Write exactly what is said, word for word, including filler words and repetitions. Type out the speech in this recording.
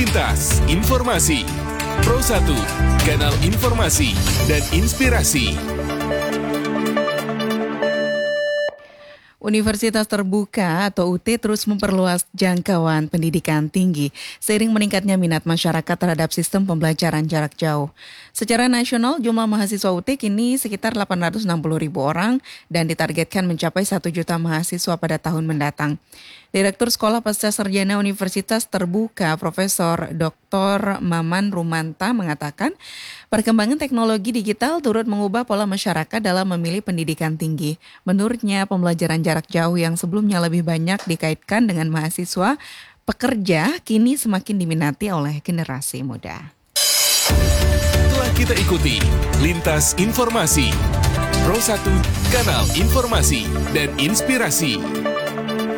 Lintas Informasi Pro satu, kanal informasi dan inspirasi. Universitas Terbuka atau U T terus memperluas jangkauan pendidikan tinggi seiring meningkatnya minat masyarakat terhadap sistem pembelajaran jarak jauh. Secara nasional, jumlah mahasiswa U T kini sekitar delapan ratus enam puluh ribu orang dan ditargetkan mencapai satu juta mahasiswa pada tahun mendatang. Direktur Sekolah Pasca Sarjana Universitas Terbuka, Profesor Doktor Maman Rumanta mengatakan, perkembangan teknologi digital turut mengubah pola masyarakat dalam memilih pendidikan tinggi. Menurutnya, pembelajaran jarak jauh yang sebelumnya lebih banyak dikaitkan dengan mahasiswa pekerja kini semakin diminati oleh generasi muda. Telah kita ikuti Lintas Informasi Pro satu, kanal informasi dan inspirasi.